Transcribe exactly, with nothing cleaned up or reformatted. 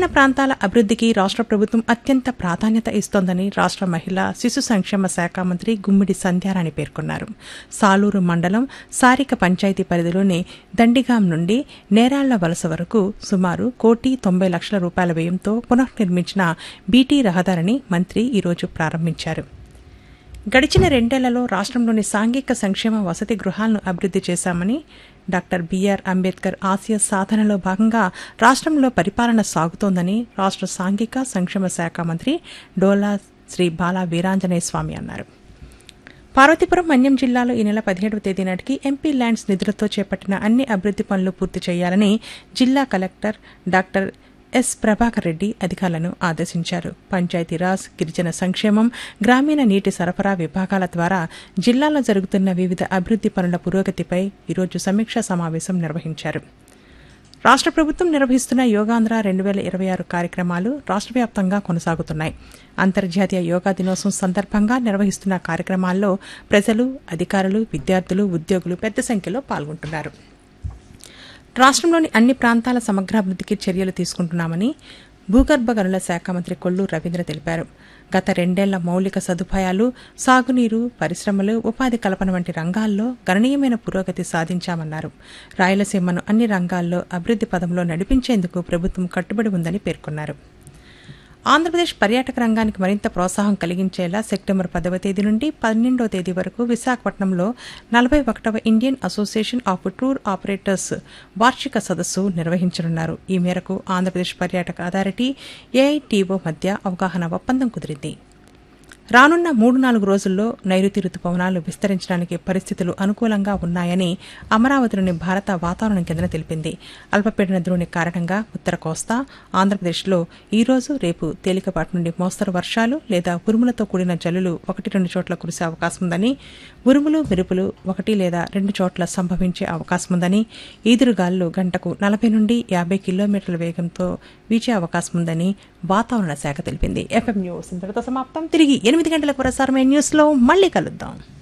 ప్రాంతాల అభివృద్ధికి రాష్ట్ర ప్రభుత్వం అత్యంత ప్రాధాన్యత ఇస్తోందని రాష్ట్ర మహిళా శిశు సంక్షేమ శాఖ మంత్రి గుమ్మిడి సంధ్యారాణి పేర్కొన్నారు. సాలూరు మండలం సారిక పంచాయతీ పరిధిలోని దండిగాం నుండి నేరాళ్ల వలస వరకు సుమారు కోటి తొంభై లక్షల రూపాయల వ్యయంతో పునర్నిర్మించిన బీటీ రహదారిని మంత్రి ఈరోజు ప్రారంభించారు. గడిచిన రెండేళ్లలో రాష్ట్రంలోని సాంఘిక సంక్షేమ వసతి గృహాలను అభివృద్ది చేశామని, డాక్టర్ బీఆర్ అంబేద్కర్ ఆశయ సాధనలో భాగంగా రాష్ట్రంలో పరిపాలన సాగుతోందని రాష్ట్ర సాంఘిక సంక్షేమ శాఖ మంత్రి డోలా శ్రీ బాలా వీరాంజనేయ స్వామి అన్నారు. పార్వతీపురం మన్యం జిల్లాలో ఈ నెల పదిహేడవ తేదీ నాటికి ఎంపీ ల్యాండ్స్ నిధులతో చేపట్టిన అన్ని అభివృద్ది పనులు పూర్తి చేయాలని జిల్లా collector doctor yes Prabhakar Reddy అధికారులను ఆదేశించారు. పంచాయతీరాజ్, గిరిజన సంక్షేమం, గ్రామీణ నీటి సరఫరా విభాగాల ద్వారా జిల్లాలో జరుగుతున్న వివిధ అభివృద్ది పనుల పురోగతిపై ఈరోజు సమీక్షా సమావేశం నిర్వహించారు. రాష్ట్ర ప్రభుత్వం నిర్వహిస్తున్న యోగాంధ్ర రెండు వేల ఇరవై ఆరు కార్యక్రమాలు రాష్ట్ర వ్యాప్తంగా కొనసాగుతున్నాయి. అంతర్జాతీయ యోగా దినోత్సవం సందర్భంగా నిర్వహిస్తున్న కార్యక్రమాల్లో ప్రజలు, అధికారులు, విద్యార్థులు, ఉద్యోగులు పెద్ద సంఖ్యలో పాల్గొంటున్నారు. రాష్ట్రంలోని అన్ని ప్రాంతాల సమగ్రాభివృద్ధికి చర్యలు తీసుకుంటున్నామని భూగర్భ గనుల శాఖ మంత్రి కొల్లు రవీంద్ర తెలిపారు. గత రెండేళ్ల మౌలిక సదుపాయాలు, సాగునీరు, పరిశ్రమలు, ఉపాధి కల్పన వంటి రంగాల్లో గణనీయమైన పురోగతి సాధించామన్నారు. రాయలసీమను అన్ని రంగాల్లో అభివృద్ది పదంలో నడిపించేందుకు ప్రభుత్వం కట్టుబడి ఉందని పేర్కొన్నారు. ఆంధ్రప్రదేశ్ పర్యాటక రంగానికి మరింత ప్రోత్సాహం కలిగించేలా సెప్టెంబర్ పదవ తేదీ నుండి పన్నెండవ తేదీ వరకు విశాఖపట్నంలో నలభై ఒకటవ Indian association of tour operators వార్షిక సదస్సు నిర్వహించనున్నారు. ఈ మేరకు ఆంధ్రప్రదేశ్ పర్యాటక అథారిటీ, ఏఐటీఓ మధ్య అవగాహన ఒప్పందం కుదిరింది. రానున్న మూడు నాలుగు రోజుల్లో నైరుతి రుతుపవనాలు విస్తరించడానికి పరిస్థితులు అనుకూలంగా ఉన్నాయని అమరావతిలోని భారత వాతావరణ కేంద్రం తెలిపింది. అల్పపీడన ద్రోణి కారణంగా ఉత్తర కోస్తా, ఆంధ్రప్రదేశ్లో ఈ రోజు, రేపు తేలికపాటి నుండి మోస్తరు వర్షాలు లేదా ఉరుములతో కూడిన జల్లులు ఒకటి రెండు చోట్ల కురిసే అవకాశం ఉందని, ఉరుములు, మెరుపులు ఒకటి లేదా రెండు చోట్ల సంభవించే అవకాశం ఉందని, ఈదురుగాలులు గంటకు నలభై నుండి యాభై కిలోమీటర్ల వేగంతో వీచే అవకాశం ఉందని వాతావరణ శాఖ తెలిపింది. ఎఫ్ఎం న్యూస్ ఇంతటితో సమాప్తం. తిరిగి ఎనిమిది గంటలకు ప్రసారమైన న్యూస్లో మళ్లీ కలుద్దాం.